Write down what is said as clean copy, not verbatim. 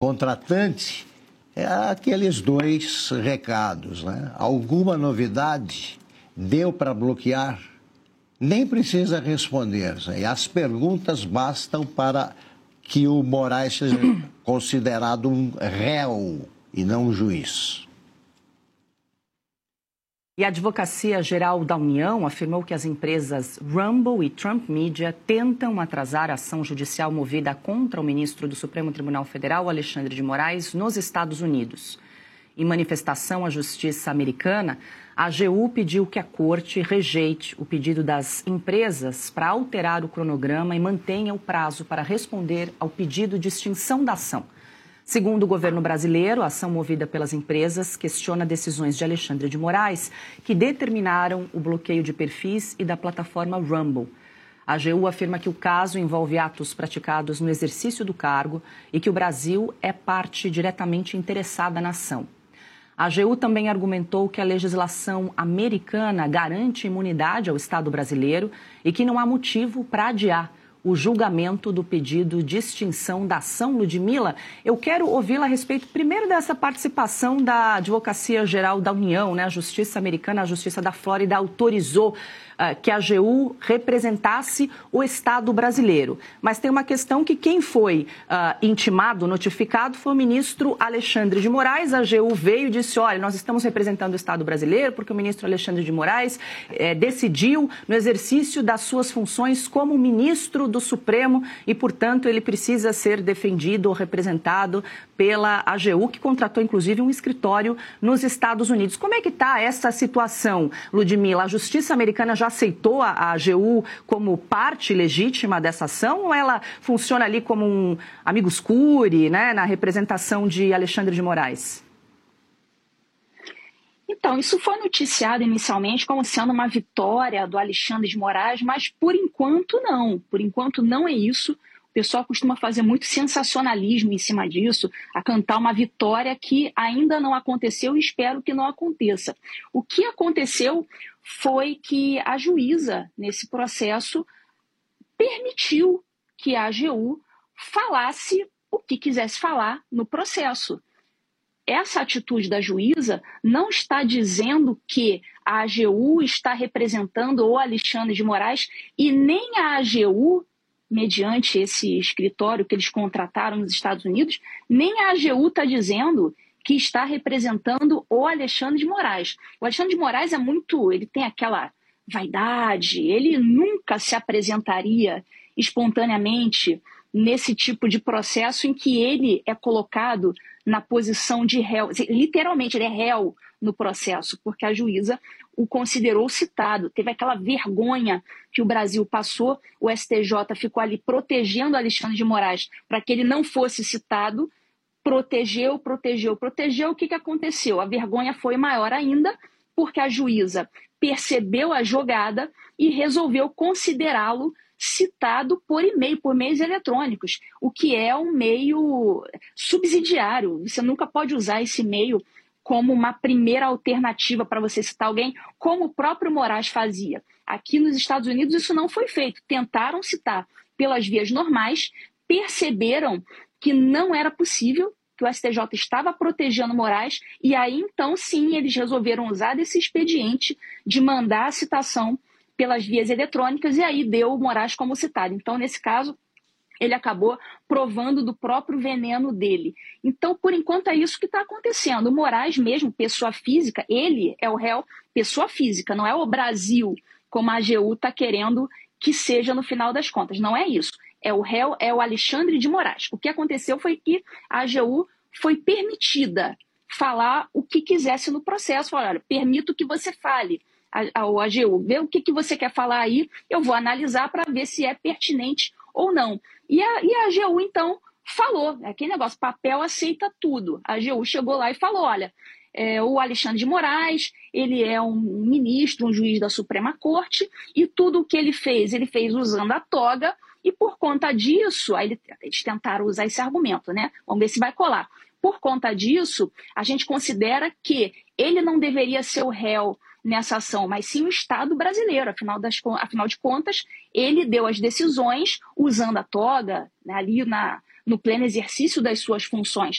contratante, é aqueles dois recados, né? Alguma novidade deu para bloquear? Nem precisa responder. Né? As perguntas bastam para que o Moraes seja considerado um réu e não um juiz. E a Advocacia Geral da União afirmou que as empresas Rumble e Trump Media tentam atrasar a ação judicial movida contra o ministro do Supremo Tribunal Federal, Alexandre de Moraes, nos Estados Unidos. Em manifestação à Justiça americana, a AGU pediu que a Corte rejeite o pedido das empresas para alterar o cronograma e mantenha o prazo para responder ao pedido de extinção da ação. Segundo o governo brasileiro, a ação movida pelas empresas questiona decisões de Alexandre de Moraes que determinaram o bloqueio de perfis e da plataforma Rumble. A AGU afirma que o caso envolve atos praticados no exercício do cargo e que o Brasil é parte diretamente interessada na ação. A AGU também argumentou que a legislação americana garante imunidade ao Estado brasileiro e que não há motivo para adiar o julgamento do pedido de extinção da ação. Ludmila, eu quero ouvi-la a respeito primeiro dessa participação da Advocacia Geral da União, né? A Justiça Americana, a Justiça da Flórida autorizou que a AGU representasse o Estado brasileiro. Mas tem uma questão que quem foi intimado, notificado, foi o ministro Alexandre de Moraes. A AGU veio e disse, olha, nós estamos representando o Estado brasileiro porque o ministro Alexandre de Moraes decidiu no exercício das suas funções como ministro do Supremo e, portanto, ele precisa ser defendido ou representado pela AGU, que contratou, inclusive, um escritório nos Estados Unidos. Como é que está essa situação, Ludmila? A Justiça americana já aceitou a AGU como parte legítima dessa ação ou ela funciona ali como um amicus curiae, né, na representação de Alexandre de Moraes? Então, isso foi noticiado inicialmente como sendo uma vitória do Alexandre de Moraes, mas por enquanto não. Por enquanto não é isso. O pessoal costuma fazer muito sensacionalismo em cima disso, a cantar uma vitória que ainda não aconteceu e espero que não aconteça. O que aconteceu foi que a juíza, nesse processo, permitiu que a AGU falasse o que quisesse falar no processo. Essa atitude da juíza não está dizendo que a AGU está representando o Alexandre de Moraes e nem a AGU, mediante esse escritório que eles contrataram nos Estados Unidos, nem a AGU está dizendo que está representando o Alexandre de Moraes. O Alexandre de Moraes ele tem aquela vaidade, ele nunca se apresentaria espontaneamente nesse tipo de processo em que ele é colocado na posição de réu. Literalmente, ele é réu no processo, porque a juíza o considerou citado. Teve aquela vergonha que o Brasil passou, o STJ ficou ali protegendo Alexandre de Moraes para que ele não fosse citado, protegeu. O que aconteceu? A vergonha foi maior ainda, porque a juíza percebeu a jogada e resolveu considerá-lo citado por e-mail, por meios eletrônicos, o que é um meio subsidiário. Você nunca pode usar esse meio como uma primeira alternativa para você citar alguém, como o próprio Moraes fazia. Aqui nos Estados Unidos isso não foi feito. Tentaram citar pelas vias normais, perceberam que não era possível, que o STJ estava protegendo Moraes, e aí então sim eles resolveram usar desse expediente de mandar a citação pelas vias eletrônicas, e aí deu o Moraes como citado. Então, nesse caso, ele acabou provando do próprio veneno dele. Então, por enquanto, é isso que está acontecendo. O Moraes mesmo, pessoa física, ele é o réu, pessoa física, não é o Brasil, como a AGU está querendo que seja no final das contas. Não é isso. É o réu, é o Alexandre de Moraes. O que aconteceu foi que a AGU foi permitida falar o que quisesse no processo. Olha, permito que você fale. A AGU, vê o que você quer falar aí, eu vou analisar para ver se é pertinente ou não. E a AGU, então, falou, aquele negócio, papel aceita tudo. A AGU chegou lá e falou, olha, o Alexandre de Moraes, ele é um ministro, um juiz da Suprema Corte, e tudo o que ele fez usando a toga, e por conta disso, aí eles tentaram usar esse argumento, né? Vamos ver se vai colar. Por conta disso, a gente considera que ele não deveria ser o réu nessa ação, mas sim o Estado brasileiro. Afinal de contas, ele deu as decisões usando a toga, né, ali no pleno exercício das suas funções.